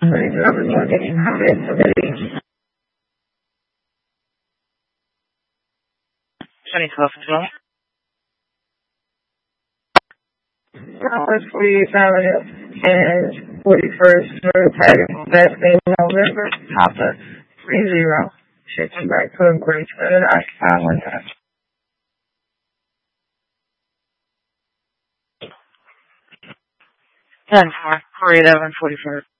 Hospital. Hours 48,000 and 41st through best day in November. Papa 30. Shifting back to a great good. I found that. 10 for 11:41.